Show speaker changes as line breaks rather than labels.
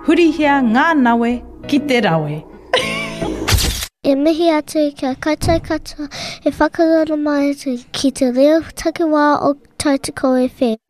Hurihia ngā nawe ki te rawe.
E mihi atu kia koutou katoa e whakarono mai atu ki te reo takiwā o Tautoko FM.